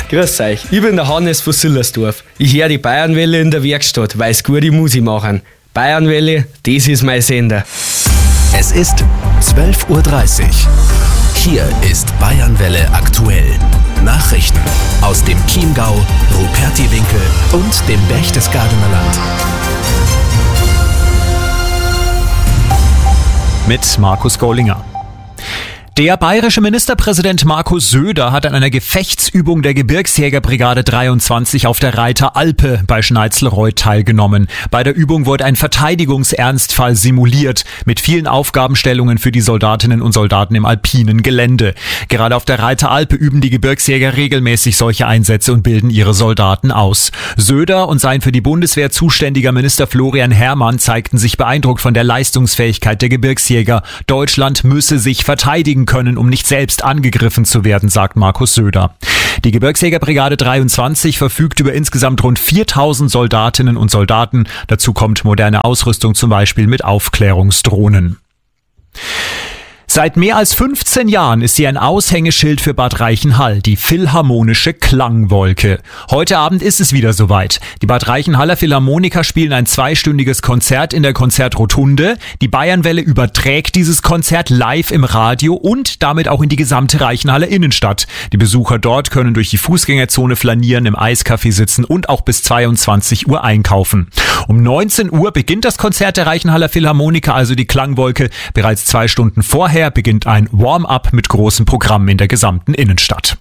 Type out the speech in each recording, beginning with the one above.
Grüß euch, ich bin der Hannes von Sillersdorf. Ich höre die Bayernwelle in der Werkstatt, weil sie gute Musik machen. Bayernwelle, das ist mein Sender. Es ist 12:30 Uhr. Hier ist Bayernwelle aktuell. Nachrichten aus dem Chiemgau, Rupertiwinkel und dem Berchtesgadener Land. Mit Markus Gollinger. Der bayerische Ministerpräsident Markus Söder hat an einer Gefechtsübung der Gebirgsjägerbrigade 23 auf der Reiter Alpe bei Schneitzelreuth teilgenommen. Bei der Übung wurde ein Verteidigungsernstfall simuliert, mit vielen Aufgabenstellungen für die Soldatinnen und Soldaten im alpinen Gelände. Gerade auf der Reiter Alpe üben die Gebirgsjäger regelmäßig solche Einsätze und bilden ihre Soldaten aus. Söder und sein für die Bundeswehr zuständiger Minister Florian Herrmann zeigten sich beeindruckt von der Leistungsfähigkeit der Gebirgsjäger. Deutschland müsse sich verteidigen können, um nicht selbst angegriffen zu werden, sagt Markus Söder. Die Gebirgsjägerbrigade 23 verfügt über insgesamt rund 4000 Soldatinnen und Soldaten. Dazu kommt moderne Ausrüstung, zum Beispiel mit Aufklärungsdrohnen. Seit mehr als 15 Jahren ist sie ein Aushängeschild für Bad Reichenhall, die Philharmonische Klangwolke. Heute Abend ist es wieder soweit. Die Bad Reichenhaller Philharmoniker spielen ein 2-stündiges Konzert in der Konzertrotunde. Die Bayernwelle überträgt dieses Konzert live im Radio und damit auch in die gesamte Reichenhaller Innenstadt. Die Besucher dort können durch die Fußgängerzone flanieren, im Eiscafé sitzen und auch bis 22 Uhr einkaufen. Um 19 Uhr beginnt das Konzert der Reichenhaller Philharmoniker, also die Klangwolke. Bereits 2 Stunden vorher beginnt ein Warm-up mit großem Programm in der gesamten Innenstadt.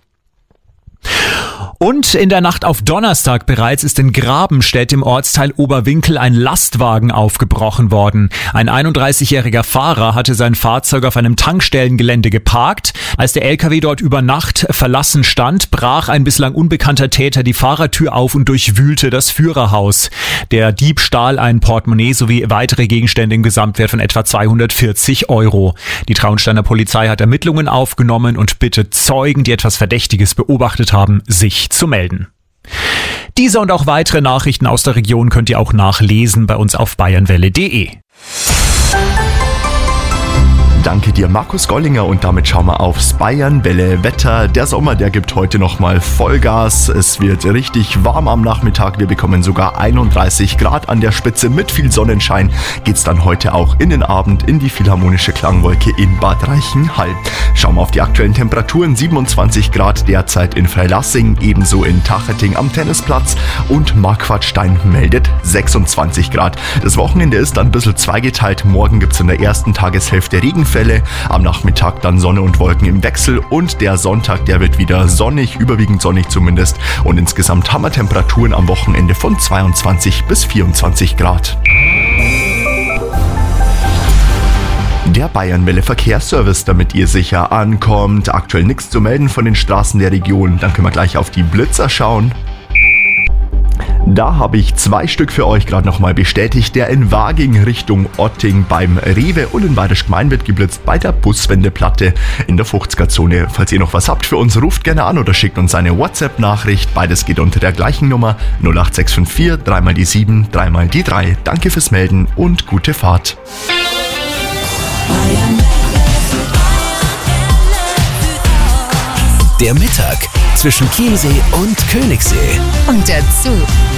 Und in der Nacht auf Donnerstag bereits ist in Grabenstedt im Ortsteil Oberwinkel ein Lastwagen aufgebrochen worden. Ein 31-jähriger Fahrer hatte sein Fahrzeug auf einem Tankstellengelände geparkt. Als der LKW dort über Nacht verlassen stand, brach ein bislang unbekannter Täter die Fahrertür auf und durchwühlte das Führerhaus. Der Dieb stahl ein Portemonnaie sowie weitere Gegenstände im Gesamtwert von etwa 240 €. Die Traunsteiner Polizei hat Ermittlungen aufgenommen und bittet Zeugen, die etwas Verdächtiges beobachtet haben, sich zu melden. Diese und auch weitere Nachrichten aus der Region könnt ihr auch nachlesen bei uns auf bayernwelle.de. Danke dir, Markus Gollinger, und damit schauen wir aufs Bayernwelle Wetter. Der Sommer, der gibt heute nochmal Vollgas. Es wird richtig warm am Nachmittag. Wir bekommen sogar 31 Grad an der Spitze. Mit viel Sonnenschein geht's dann heute auch in den Abend in die Philharmonische Klangwolke in Bad Reichenhall. Schauen wir auf die aktuellen Temperaturen. 27 Grad derzeit in Freilassing, ebenso in Tacheting am Tennisplatz, und Marquardstein meldet 26 Grad. Das Wochenende ist dann ein bisschen zweigeteilt. Morgen gibt's in der ersten Tageshälfte Regenfälle. Am Nachmittag dann Sonne und Wolken im Wechsel, und der Sonntag, der wird wieder sonnig, überwiegend sonnig zumindest, und insgesamt haben wir Temperaturen am Wochenende von 22 bis 24 Grad. Der Bayernwelle Verkehrsservice, damit ihr sicher ankommt. Aktuell nichts zu melden von den Straßen der Region. Dann können wir gleich auf die Blitzer schauen. Da habe ich 2 Stück für euch gerade nochmal bestätigt. Der in Waging Richtung Otting beim Rewe und in Bayerisch Gmein wird geblitzt bei der Buswendeplatte in der 50er-Zone. Falls ihr noch was habt für uns, ruft gerne an oder schickt uns eine WhatsApp-Nachricht. Beides geht unter der gleichen Nummer 08654 3 die 7 3 die 3. Danke fürs Melden und gute Fahrt. Der Mittag zwischen Chiemsee und Königssee. Und dazu